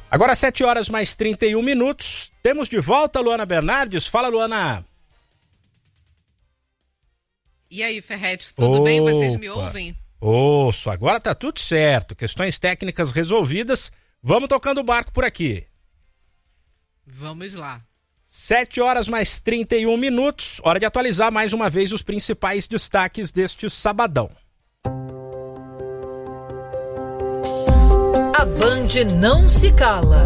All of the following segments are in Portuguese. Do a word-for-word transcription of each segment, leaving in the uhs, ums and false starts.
Agora sete horas mais trinta e um minutos. Temos de volta a Luana Bernardes. Fala, Luana. E aí, Ferretti, tudo Opa. bem? Vocês me ouvem? Ouço, agora tá tudo certo. Questões técnicas resolvidas. Vamos tocando o barco por aqui. Vamos lá. sete horas mais trinta e um minutos. Hora de atualizar mais uma vez os principais destaques deste sabadão. A Band não se cala.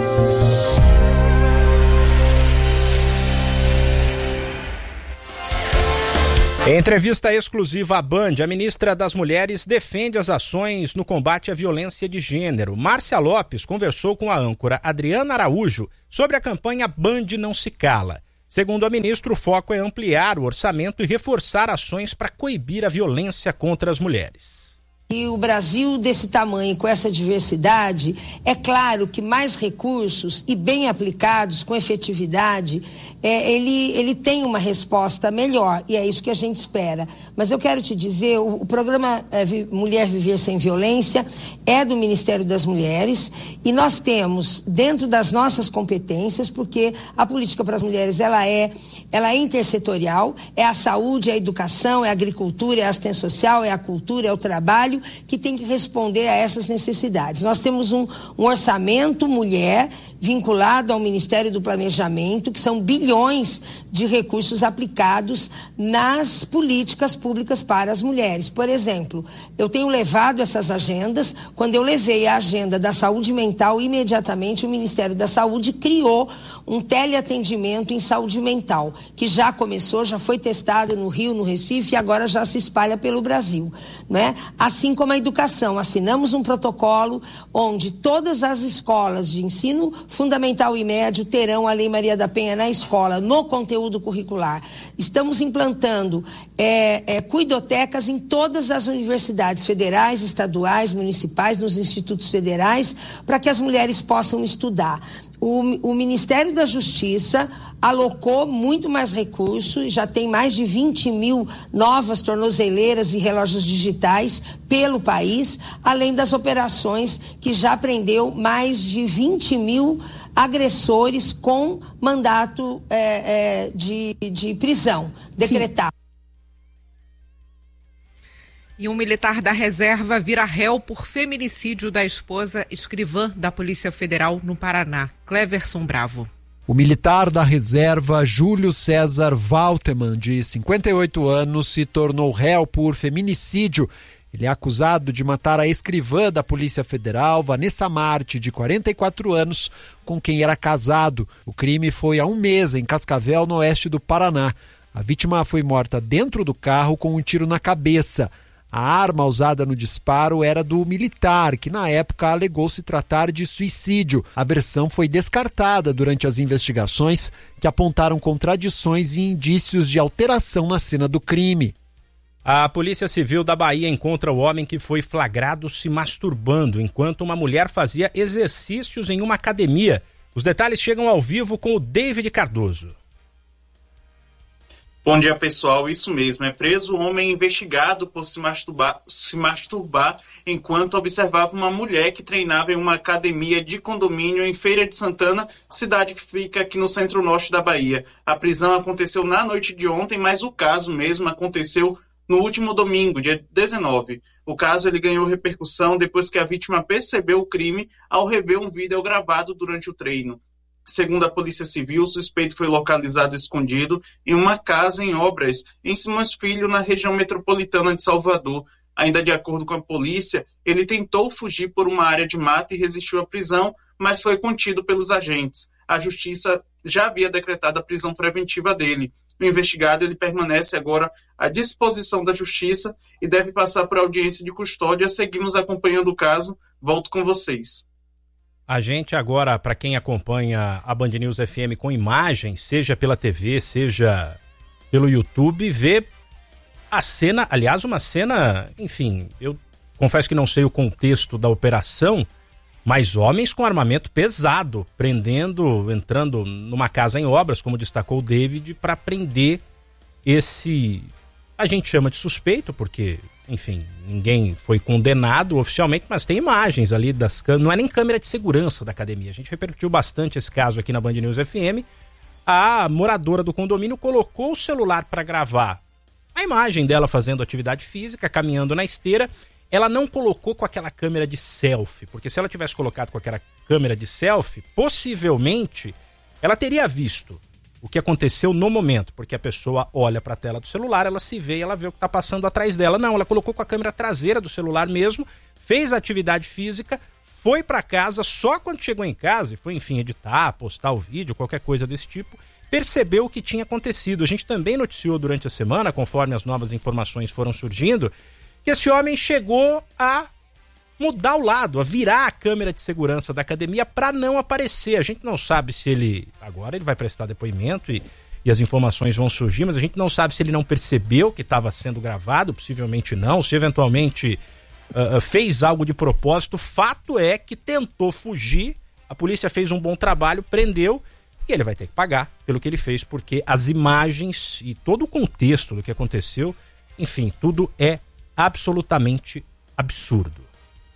Em entrevista exclusiva à Band, a ministra das Mulheres defende as ações no combate à violência de gênero. Márcia Lopes conversou com a âncora Adriana Araújo sobre a campanha Band Não Se Cala. Segundo a ministra, o foco é ampliar o orçamento e reforçar ações para coibir a violência contra as mulheres. E o Brasil desse tamanho, com essa diversidade, é claro que mais recursos e bem aplicados, com efetividade, é, ele, ele tem uma resposta melhor, e é isso que a gente espera. Mas eu quero te dizer, o, o programa é, Mulher Viver Sem Violência é do Ministério das Mulheres, e nós temos, dentro das nossas competências, porque a política para as mulheres ela é, ela é intersetorial, é a saúde, é a educação, é a agricultura, é a assistência social, é a cultura, é o trabalho, que tem que responder a essas necessidades. Nós temos um, um orçamento mulher vinculado ao Ministério do Planejamento, que são bilhões de recursos aplicados nas políticas públicas para as mulheres. Por exemplo, eu tenho levado essas agendas. Quando eu levei a agenda da saúde mental, imediatamente o Ministério da Saúde criou um teleatendimento em saúde mental, que já começou, já foi testado no Rio, no Recife, e agora já se espalha pelo Brasil, né? Assim como a educação, assinamos um protocolo onde todas as escolas de ensino fundamental e médio terão a Lei Maria da Penha na escola, no conteúdo curricular. Estamos implantando é, é, cuidotecas em todas as universidades federais, estaduais, municipais, nos institutos federais, para que as mulheres possam estudar. O, o Ministério da Justiça alocou muito mais recursos, já tem mais de vinte mil novas tornozeleiras e relógios digitais pelo país, além das operações que já prendeu mais de vinte mil agressores com mandato é, é, de, de prisão decretado. Sim. E um militar da reserva vira réu por feminicídio da esposa escrivã da Polícia Federal no Paraná. Cleverson Bravo. O militar da reserva Júlio César Walterman, de cinquenta e oito anos, se tornou réu por feminicídio. Ele é acusado de matar a escrivã da Polícia Federal, Vanessa Marte, de quarenta e quatro anos, com quem era casado. O crime foi há um mês em Cascavel, no oeste do Paraná. A vítima foi morta dentro do carro com um tiro na cabeça. A arma usada no disparo era do militar, que na época alegou se tratar de suicídio. A versão foi descartada durante as investigações, que apontaram contradições e indícios de alteração na cena do crime. A Polícia Civil da Bahia encontra o homem que foi flagrado se masturbando enquanto uma mulher fazia exercícios em uma academia. Os detalhes chegam ao vivo com o David Cardoso. Bom dia, pessoal. Isso mesmo. É preso o homem investigado por se masturbar, se masturbar enquanto observava uma mulher que treinava em uma academia de condomínio em Feira de Santana, cidade que fica aqui no centro-norte da Bahia. A prisão aconteceu na noite de ontem, mas o caso mesmo aconteceu no último domingo, dia dezenove. O caso ele ganhou repercussão depois que a vítima percebeu o crime ao rever um vídeo gravado durante o treino. Segundo a Polícia Civil, o suspeito foi localizado escondido em uma casa em obras em Simões Filho, na região metropolitana de Salvador. Ainda de acordo com a polícia, ele tentou fugir por uma área de mata e resistiu à prisão, mas foi contido pelos agentes. A justiça já havia decretado a prisão preventiva dele. O investigado ele permanece agora à disposição da justiça e deve passar por audiência de custódia. Seguimos acompanhando o caso. Volto com vocês. A gente agora, para quem acompanha a Band News F M com imagens, seja pela T V, seja pelo YouTube, vê a cena, aliás, uma cena, enfim, eu confesso que não sei o contexto da operação, mas homens com armamento pesado, prendendo, entrando numa casa em obras, como destacou o David, para prender esse A gente chama de suspeito porque, enfim, ninguém foi condenado oficialmente, mas tem imagens ali das câmeras, não é nem câmera de segurança da academia. A gente repercutiu bastante esse caso aqui na Band News F M. A moradora do condomínio colocou o celular para gravar a imagem dela fazendo atividade física, caminhando na esteira. Ela não colocou com aquela câmera de selfie, porque se ela tivesse colocado com aquela câmera de selfie, possivelmente ela teria visto o que aconteceu no momento, porque a pessoa olha para a tela do celular, ela se vê e ela vê o que está passando atrás dela. Não, ela colocou com a câmera traseira do celular mesmo, fez a atividade física, foi para casa, só quando chegou em casa e foi, enfim, editar, postar o vídeo, qualquer coisa desse tipo, percebeu o que tinha acontecido. A gente também noticiou durante a semana, conforme as novas informações foram surgindo, que esse homem chegou a mudar o lado, a virar a câmera de segurança da academia para não aparecer. A gente não sabe se ele... Agora ele vai prestar depoimento e, e as informações vão surgir, mas a gente não sabe se ele não percebeu que estava sendo gravado, possivelmente não, se eventualmente uh, fez algo de propósito. Fato é que tentou fugir, a polícia fez um bom trabalho, prendeu e ele vai ter que pagar pelo que ele fez, porque as imagens e todo o contexto do que aconteceu, enfim, tudo é absolutamente absurdo.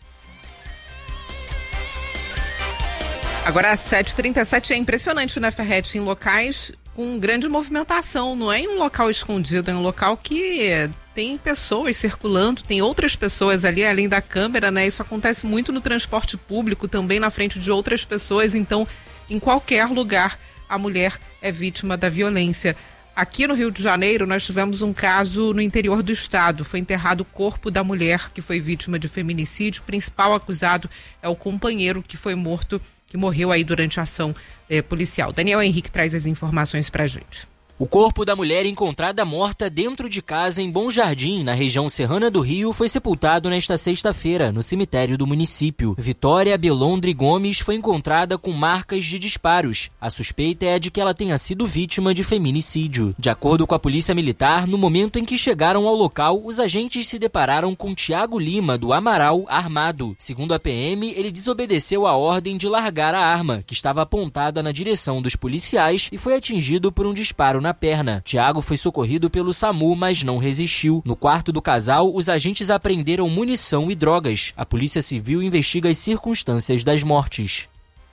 Agora, às sete e trinta e sete, é impressionante, né, Ferretti? Em locais com grande movimentação, não é em um local escondido, é um local que tem pessoas circulando, tem outras pessoas ali, além da câmera, né? Isso acontece muito no transporte público, também na frente de outras pessoas, então, em qualquer lugar, a mulher é vítima da violência. Aqui no Rio de Janeiro, nós tivemos um caso no interior do estado. Foi enterrado o corpo da mulher que foi vítima de feminicídio. O principal acusado é o companheiro que foi morto, que morreu aí durante a ação eh, policial. Daniel Henrique traz as informações pra gente. O corpo da mulher encontrada morta dentro de casa em Bom Jardim, na região serrana do Rio, foi sepultado nesta sexta-feira, no cemitério do município. Vitória Belondre Gomes foi encontrada com marcas de disparos. A suspeita é de que ela tenha sido vítima de feminicídio. De acordo com a Polícia Militar, no momento em que chegaram ao local, os agentes se depararam com Tiago Lima, do Amaral, armado. Segundo a P M, ele desobedeceu a ordem de largar a arma, que estava apontada na direção dos policiais, e foi atingido por um disparo na na perna. Tiago foi socorrido pelo SAMU, mas não resistiu. No quarto do casal, os agentes apreenderam munição e drogas. A Polícia Civil investiga as circunstâncias das mortes.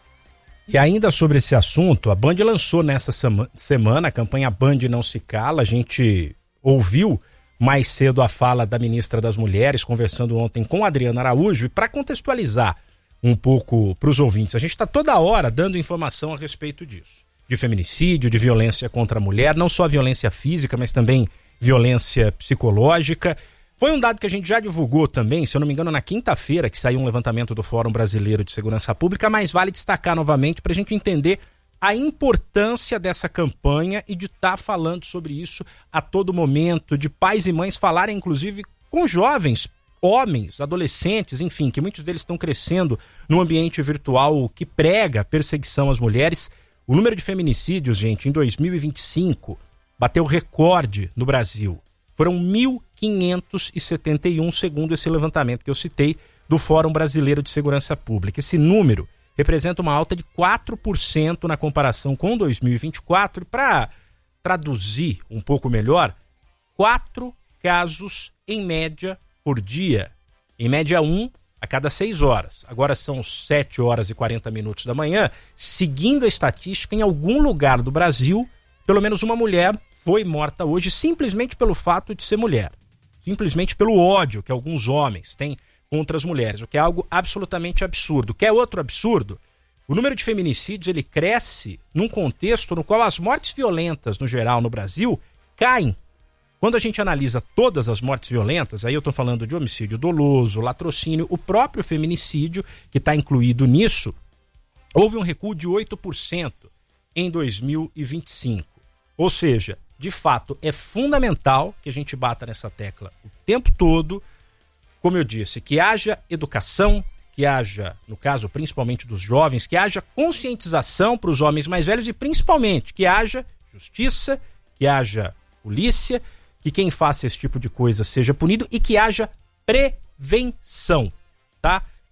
E ainda sobre esse assunto, a Band lançou nessa semana a campanha Band Não Se Cala. A gente ouviu mais cedo a fala da ministra das Mulheres, conversando ontem com a Adriana Araújo, e para contextualizar um pouco para os ouvintes, a gente está toda hora dando informação a respeito disso. De feminicídio, de violência contra a mulher, não só a violência física, mas também violência psicológica. Foi um dado que a gente já divulgou também, se eu não me engano, na quinta-feira, que saiu um levantamento do Fórum Brasileiro de Segurança Pública, mas vale destacar novamente para a gente entender a importância dessa campanha e de estar tá falando sobre isso a todo momento, de pais e mães falarem, inclusive, com jovens, homens, adolescentes, enfim, que muitos deles estão crescendo num ambiente virtual que prega perseguição às mulheres. O número de feminicídios, gente, em dois mil e vinte e cinco, bateu recorde no Brasil. Foram mil quinhentos e setenta e um, segundo esse levantamento que eu citei, do Fórum Brasileiro de Segurança Pública. Esse número representa uma alta de quatro por cento na comparação com dois mil e vinte e quatro. E para traduzir um pouco melhor, quatro casos em média por dia. Em média, um a cada seis horas. Agora são sete horas e quarenta minutos da manhã. Seguindo a estatística, em algum lugar do Brasil, pelo menos uma mulher foi morta hoje simplesmente pelo fato de ser mulher. Simplesmente pelo ódio que alguns homens têm contra as mulheres, o que é algo absolutamente absurdo. Quer outro absurdo? O número de feminicídios ele cresce num contexto no qual as mortes violentas, no geral, no Brasil, caem. Quando a gente analisa todas as mortes violentas, aí eu estou falando de homicídio doloso, latrocínio, o próprio feminicídio, que está incluído nisso, houve um recuo de oito por cento em dois mil e vinte e cinco. Ou seja, de fato, é fundamental que a gente bata nessa tecla o tempo todo, como eu disse, que haja educação, que haja, no caso principalmente dos jovens, que haja conscientização para os homens mais velhos e principalmente que haja justiça, que haja polícia, que quem faça esse tipo de coisa seja punido e que haja prevenção, tá?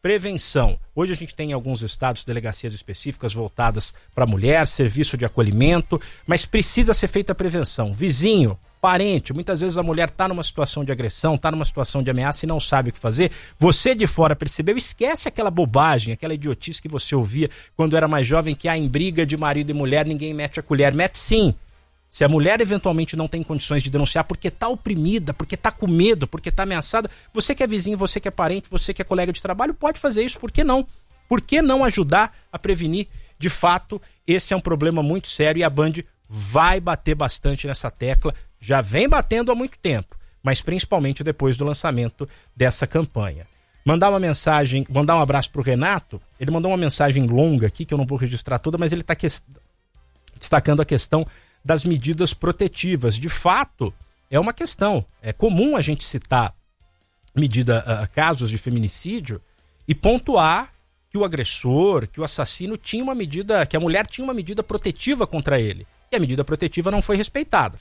prevenção. Hoje a gente tem em alguns estados delegacias específicas voltadas para a mulher, serviço de acolhimento, mas precisa ser feita a prevenção. Vizinho, parente, muitas vezes a mulher está numa situação de agressão, está numa situação de ameaça e não sabe o que fazer. Você de fora percebeu, esquece aquela bobagem, aquela idiotice que você ouvia quando era mais jovem, que há em briga de marido e mulher, ninguém mete a colher. Mete sim. Se a mulher eventualmente não tem condições de denunciar porque está oprimida, porque está com medo, porque está ameaçada, você que é vizinho, você que é parente, você que é colega de trabalho, pode fazer isso, por que não? Por que não ajudar a prevenir? De fato, esse é um problema muito sério e a Band vai bater bastante nessa tecla, já vem batendo há muito tempo, mas principalmente depois do lançamento dessa campanha. Mandar uma mensagem, mandar um abraço para o Renato, ele mandou uma mensagem longa aqui, que eu não vou registrar toda, mas ele está que... destacando a questão das medidas protetivas. De fato, é uma questão. É comum a gente citar medida, uh, casos de feminicídio e pontuar que o agressor, que o assassino tinha uma medida, que a mulher tinha uma medida protetiva contra ele. E a medida protetiva não foi respeitada.